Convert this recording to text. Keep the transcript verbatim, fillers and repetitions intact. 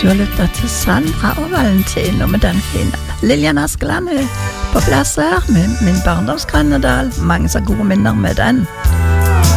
Du har lyttet til Sandra og Valentino med den fine. Lillian Askeland er på plass her med min barndomsgrønnedal. Mange så gode minner med den.